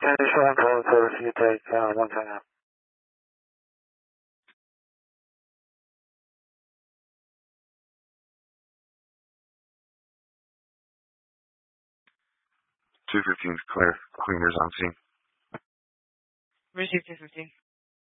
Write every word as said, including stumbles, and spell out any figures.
Kennedy Sean, Golden Code, if you take uh, one time out. two fifteen is clear. Cleaners on scene. Receive two fifteen.